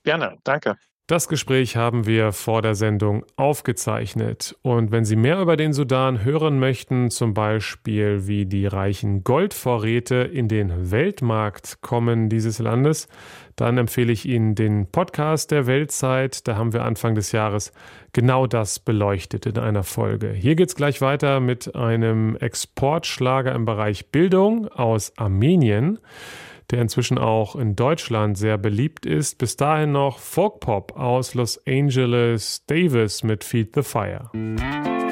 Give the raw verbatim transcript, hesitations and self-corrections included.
Gerne, danke. Das Gespräch haben wir vor der Sendung aufgezeichnet. Und wenn Sie mehr über den Sudan hören möchten, zum Beispiel wie die reichen Goldvorräte in den Weltmarkt kommen dieses Landes, dann empfehle ich Ihnen den Podcast der Weltzeit. Da haben wir Anfang des Jahres genau das beleuchtet in einer Folge. Hier geht's gleich weiter mit einem Exportschlager im Bereich Bildung aus Armenien, der inzwischen auch in Deutschland sehr beliebt ist. Bis dahin noch Folkpop aus Los Angeles, Davis mit Feed the Fire.